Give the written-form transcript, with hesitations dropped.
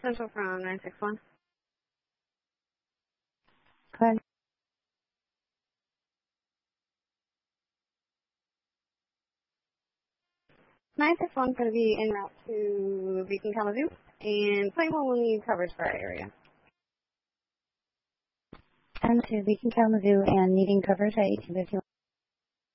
Central from 961. Go ahead. Nine six one's going to be en route to Beacon Kalamazoo, and Plainville will need coverage for our area. And to Beacon Kalamazoo and needing coverage at 1851.